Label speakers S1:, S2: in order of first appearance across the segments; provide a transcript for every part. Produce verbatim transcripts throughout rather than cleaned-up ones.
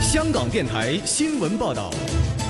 S1: 香港电台新闻报道。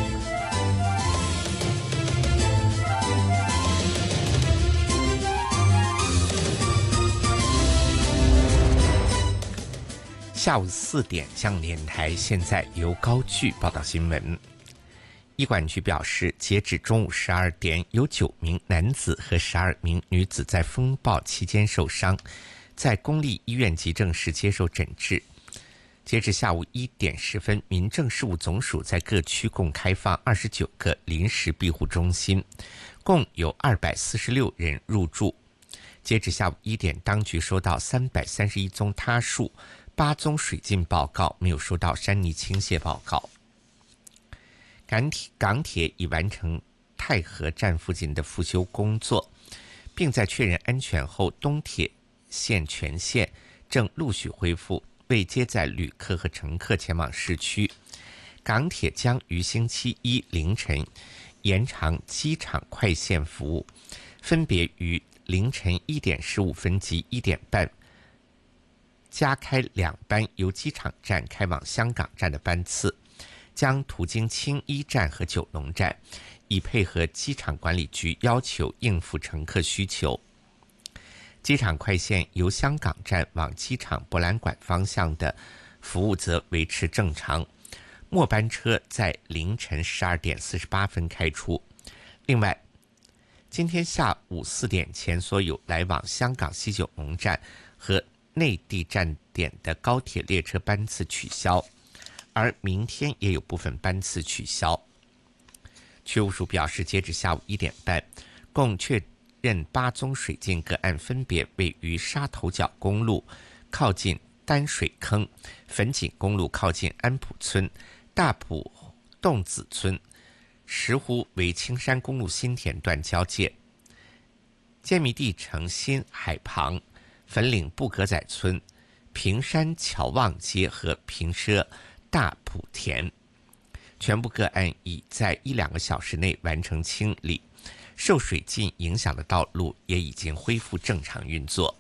S2: 下午四点，香港电台现在由高炬报道新闻。医管局表示，截止中午十二点，有九名男子和十二名女子在风暴期间受伤，在公立医院急症室接受诊治。截至下午一点十分，民政事务总署在各区共开放二十九个临时庇护中心，共有二百四十六人入住。截至下午一点，当局收到三百三十一宗塌树、八宗水浸报告，没有收到山泥倾泻报告。港铁港铁已完成太和站附近的复修工作，并在确认安全后，东铁线全线正陆续恢复，为接载旅客和乘客前往市区。港铁将于星期一凌晨延长机场快线服务，分别于凌晨一点十五分及一点半加开两班由机场站开往香港站的班次，将途经青衣站和九龙站，以配合机场管理局要求应付乘客需求。机场快线由香港站往机场博览馆方向的服务则维持正常，末班车在凌晨十二点四十八分开出。另外，今天下午四点前，所有来往香港西九龙站和内地站点的高铁列车班次取消，而明天也有部分班次取消。区务署表示，截至下午一点半，共确认八宗水浸个案，分别位于沙头角公路靠近丹水坑、粉锦公路靠近安埔村、大埔洞子村、石湖为青山公路新田段交界、尖迷地城新海旁、粉岭布格仔村、平山乔旺街和平社大埔田。全部个案已在一两个小时内完成清理，受水浸影响的道路也已经恢复正常运作。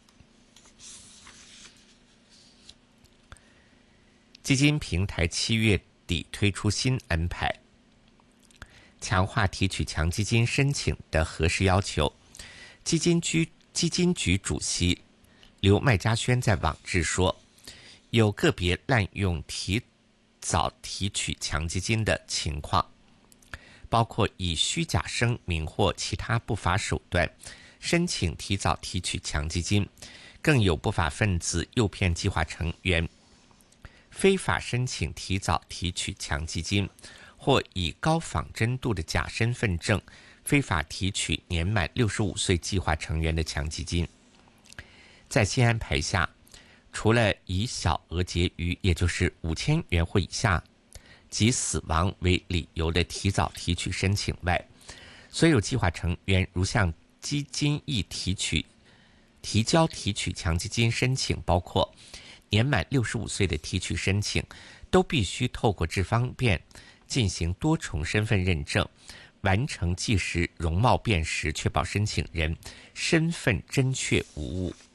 S2: 基金平台七月底推出新安排，强化提取强基金申请的核实要求。基金局基金局主席刘麦嘉轩在网志说，有个别滥用提早提取强基金的情况，包括以虚假声明或其他不法手段申请提早提取强基金，更有不法分子诱骗计划成员非法申请提早提取强基金，或以高仿真度的假身份证非法提取年满六十五岁计划成员的强基金。在新安排下，除了以小额结余，也就是五千元或以下及死亡为理由的提早提取申请外，所有计划成员如向基金易提取提交提取强基金申请，包括年满六十五岁的提取申请，都必须透过智方便进行多重身份认证，完成即时容貌辨识，确保申请人身份真确无误。